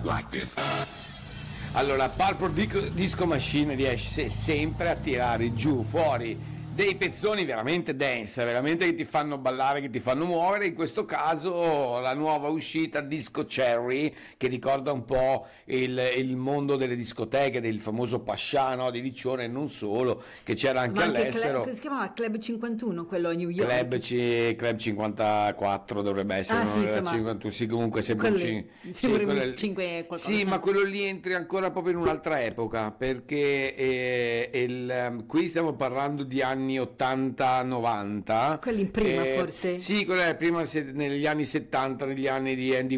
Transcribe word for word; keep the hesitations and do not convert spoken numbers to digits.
Allora, Purple Disco Machine riesce sempre a tirare giù fuori dei pezzoni veramente dance, veramente che ti fanno ballare, che ti fanno muovere. In questo caso la nuova uscita Disco Cherry, che ricorda un po' il, il mondo delle discoteche, del famoso Pascià, no? Di Riccione e non solo, che c'era anche Ma anche all'estero. Club, si chiamava Club cinquantuno, quello a New York. Club, C, Club cinquantaquattro dovrebbe essere, Ah, non sì, era insomma, cinquantuno, sì, comunque sempre un quelli- cin- sempre sì, un quello- cinque qualcosa. sì, ma quello lì entri ancora proprio in un'altra epoca, perché eh, il, ehm, qui stiamo parlando di anni ottanta novanta. Quelli in prima, Eh, forse? Sì, quello era prima se- negli anni settanta, negli anni di Andy